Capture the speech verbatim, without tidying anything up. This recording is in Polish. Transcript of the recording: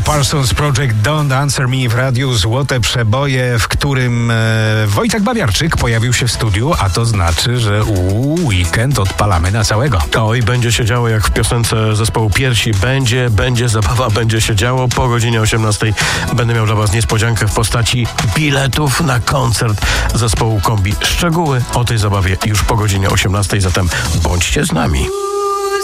Parsons Project Don't Answer Me w radiu Złote Przeboje, w którym e, Wojtek Babiarczyk pojawił się w studiu, a to znaczy, że u weekend odpalamy na całego. Oj, będzie się działo jak w piosence zespołu Piersi. Będzie, będzie zabawa, będzie się działo. Po godzinie osiemnastej będę miał dla Was niespodziankę w postaci biletów na koncert zespołu Kombi. Szczegóły o tej zabawie już po godzinie osiemnastej, zatem bądźcie z nami.